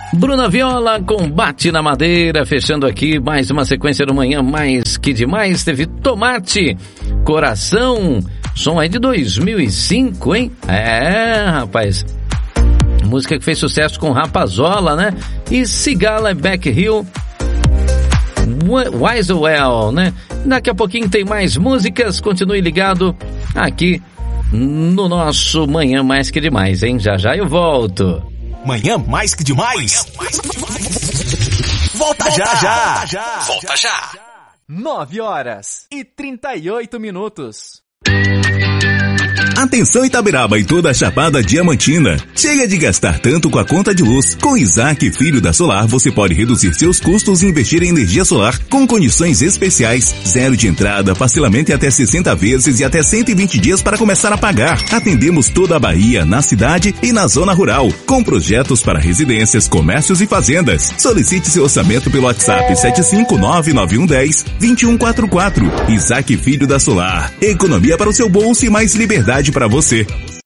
Bruna Viola com Bate na Madeira, fechando aqui mais uma sequência do Manhã Mais Que Demais. Teve Tomate, Coração, som aí de 2005, hein? É, rapaz, música que fez sucesso com Rapazola, né? E Cigala, Back Hill, Wise Well, né? Daqui a pouquinho tem mais músicas, continue ligado aqui no nosso Manhã Mais Que Demais, hein? Já já eu volto. Manhã Mais Que Demais. Volta já. Volta já. 9h38. Atenção Itabiraba e toda a Chapada Diamantina. Chega de gastar tanto com a conta de luz. Com Isaac Filho da Solar, você pode reduzir seus custos e investir em energia solar com condições especiais. 0 de entrada, parcelamento em até 60 vezes e até 120 dias para começar a pagar. Atendemos toda a Bahia, na cidade e na zona rural, com projetos para residências, comércios e fazendas. Solicite seu orçamento pelo WhatsApp 7599110-2144. Isaac Filho da Solar. Economia para o seu bolso e mais liberdade para você.